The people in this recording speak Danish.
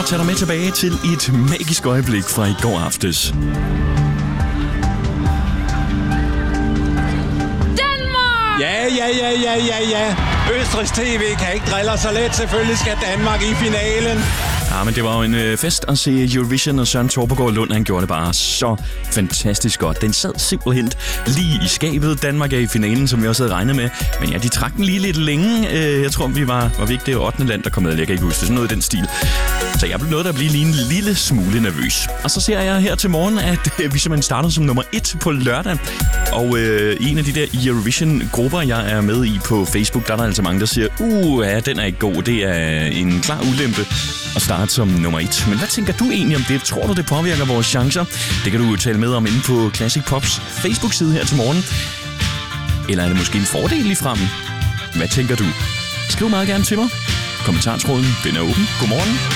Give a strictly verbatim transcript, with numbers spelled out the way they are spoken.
mig tage dig med tilbage til et magisk øjeblik fra i går aftes. Danmark! Ja, ja, ja, ja, ja, ja. Østrigs T V kan ikke drille så let. Selvfølgelig skal Danmark i finalen. Ja, men det var jo en øh, fest at se Eurovision, og Søren Torpegaard Lund, han gjorde det bare så fantastisk godt. Den sad simpelthen lige i skabet. Danmark er i finalen, som vi også havde regnet med. Men ja, de trak den lige lidt længe. Øh, jeg tror, vi var, var vi ikke det ottende land, der kom med. Jeg kan ikke huske det. Sådan noget i den stil. Så jeg blev nødt til at blive lige en lille smule nervøs. Og så ser jeg her til morgen, at øh, vi simpelthen startede som nummer et på lørdag. Og øh, en af de der Eurovision-grupper, jeg er med i på Facebook, der er der altså mange, der siger, uh, ja, den er ikke god. Det er en klar ulempe at starte som nummer et. Men hvad tænker du egentlig om det? Tror du, det påvirker vores chancer? Det kan du tale med om inde på Classic Pops Facebook-side her til morgen. Eller er det måske en fordel lige frem? Hvad tænker du? Skriv meget gerne til mig. Kommentartråden, den er åben. Godmorgen.